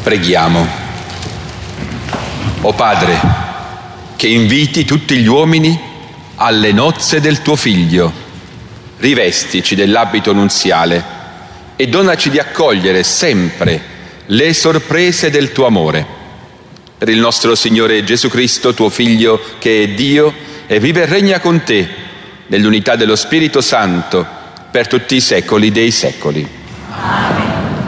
Preghiamo. O Padre, che inviti tutti gli uomini alle nozze del tuo Figlio, rivestici dell'abito nunziale e donaci di accogliere sempre le sorprese del tuo amore. Per il nostro Signore Gesù Cristo, tuo Figlio, che è Dio e vive e regna con te, nell'unità dello Spirito Santo, per tutti i secoli dei secoli. Amen.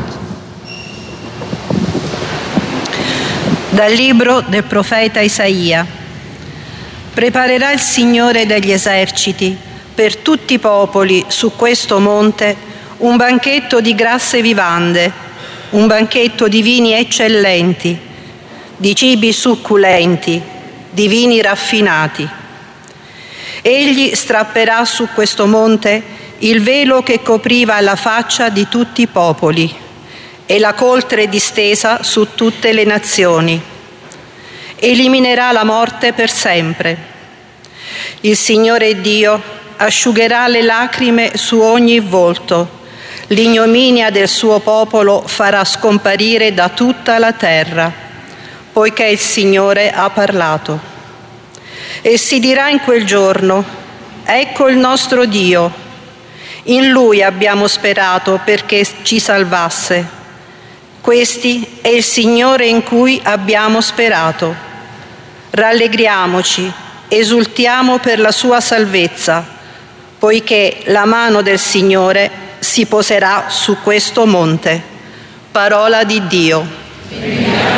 Dal libro del profeta Isaia. Preparerà il Signore degli eserciti per tutti i popoli su questo monte un banchetto di grasse vivande, un banchetto di vini eccellenti, di cibi succulenti, di vini raffinati. Egli strapperà su questo monte il velo che copriva la faccia di tutti i popoli e la coltre distesa su tutte le nazioni. Eliminerà la morte per sempre. Il Signore Dio asciugherà le lacrime su ogni volto. L'ignominia del suo popolo farà scomparire da tutta la terra, poiché il Signore ha parlato. E si dirà in quel giorno: ecco il nostro Dio. In Lui abbiamo sperato perché ci salvasse. Questi è il Signore in cui abbiamo sperato. Rallegriamoci, esultiamo per la sua salvezza, poiché la mano del Signore si poserà su questo monte. Parola di Dio.